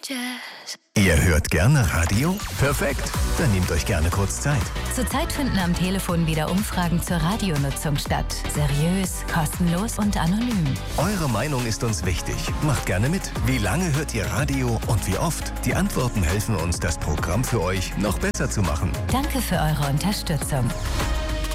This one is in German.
Jazz. Ihr hört gerne Radio? Perfekt, dann nehmt euch gerne kurz Zeit. Zurzeit finden am Telefon wieder Umfragen zur Radionutzung statt. Seriös, kostenlos und anonym. Eure Meinung ist uns wichtig. Macht gerne mit. Wie lange hört ihr Radio und wie oft? Die Antworten helfen uns, das Programm für euch noch besser zu machen. Danke für eure Unterstützung.